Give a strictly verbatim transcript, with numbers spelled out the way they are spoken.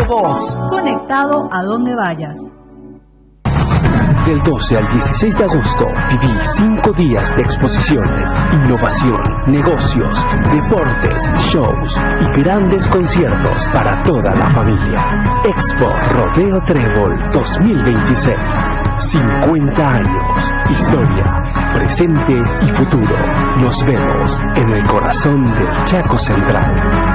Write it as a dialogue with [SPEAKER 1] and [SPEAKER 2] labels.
[SPEAKER 1] Voz.
[SPEAKER 2] Conectado a donde vayas.
[SPEAKER 3] Del doce al dieciséis de agosto viví cinco días de exposiciones, innovación, negocios, deportes, shows y grandes conciertos para toda la familia. Expo Rodeo Trébol dos mil veintiséis. cincuenta años. Historia, presente y futuro. Nos vemos en el corazón del Chaco Central.